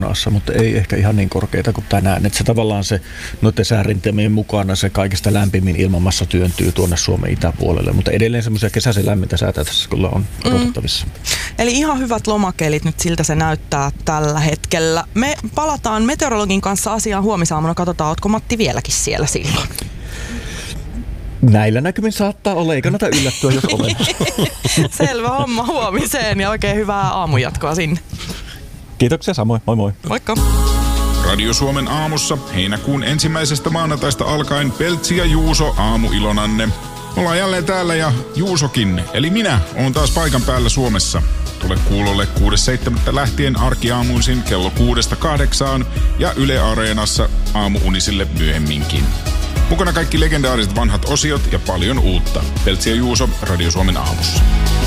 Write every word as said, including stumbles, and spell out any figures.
mutta ei ehkä ihan niin korkeita kuin tänään. Että se tavallaan se noiden säärintemien mukana se kaikista lämpimin ilmanmassa työntyy tuonne Suomen itäpuolelle, mutta edelleen semmoisia kesäisen lämmintä säätä tässä kyllä on odotettavissa. Mm. Eli ihan hyvät lomakelit nyt siltä se näyttää tällä hetkellä. Me palataan meteorologin kanssa asiaan huomisaamuna. Katsotaan, ootko Matti vieläkin siellä silloin? Näillä näkymin saattaa olla, ei kannata yllättyä, jos olen. Selvä homma, huomiseen ja oikein hyvää aamujatkoa sinne. Kiitoksia samoin, moi moi. Moikka. Radio Suomen aamussa heinäkuun ensimmäisestä maanantaista alkaen Peltsi ja Juuso aamuilonanne. Ollaan jälleen täällä ja Juusokin, eli minä oon taas paikan päällä Suomessa. Tule kuulolle kuudes seitsemättä lähtien arkiaamuisin kello kuudesta kahdeksaan ja Yle Areenassa aamuunisille myöhemminkin. Mukana kaikki legendaariset vanhat osiot ja paljon uutta. Peltsi ja Juuso Radio Suomen aamussa.